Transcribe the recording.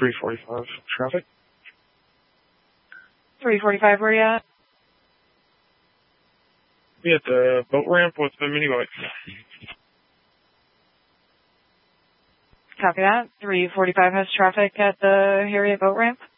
345 traffic. 345, where you at? Be at the boat ramp with the mini bikes. Copy that. 345 has traffic at the Harriet boat ramp.